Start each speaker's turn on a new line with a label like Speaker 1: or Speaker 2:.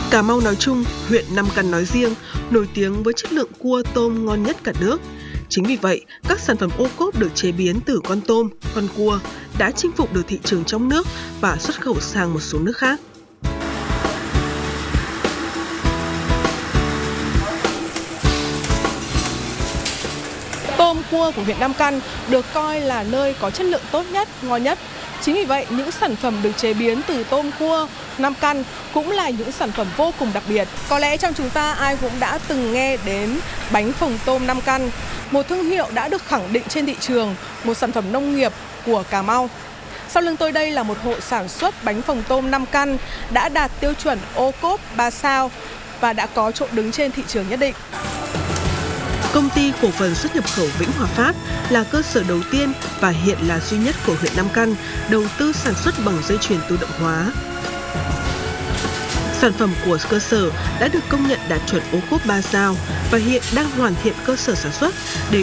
Speaker 1: Cà Mau nói chung, huyện Nam Căn nói riêng, nổi tiếng với chất lượng cua tôm ngon nhất cả nước. Chính vì vậy, các sản phẩm ô cốp được chế biến từ con tôm, con cua đã chinh phục được thị trường trong nước và xuất khẩu sang một số nước khác.
Speaker 2: Tôm cua của huyện Nam Căn được coi là nơi có chất lượng tốt nhất, ngon nhất. Chính vì vậy, những sản phẩm được chế biến từ tôm cua Nam Căn cũng là những sản phẩm vô cùng đặc biệt. Có lẽ trong chúng ta ai cũng đã từng nghe đến bánh phồng tôm Nam Căn, một thương hiệu đã được khẳng định trên thị trường, một sản phẩm nông nghiệp của Cà Mau. Sau lưng tôi đây là một hộ sản xuất bánh phồng tôm Nam Căn đã đạt tiêu chuẩn ô cốp 3 sao và đã có chỗ đứng trên thị trường nhất định.
Speaker 1: Công ty cổ phần xuất nhập khẩu Vĩnh Hòa Phát là cơ sở đầu tiên và hiện là duy nhất của huyện Nam Căn đầu tư sản xuất bằng dây chuyền tự động hóa. Sản phẩm của cơ sở đã được công nhận đạt chuẩn ô cốp 3 sao và hiện đang hoàn thiện cơ sở sản xuất để